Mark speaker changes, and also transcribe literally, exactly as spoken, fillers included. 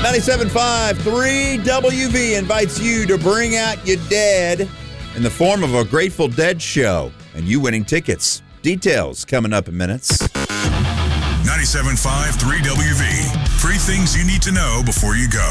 Speaker 1: ninety-seven point five, three W V invites you to bring out your dead in the form of a Grateful Dead show and you winning tickets. Details coming up in minutes.
Speaker 2: ninety-seven point five, three W V. Three things you need to know before you go.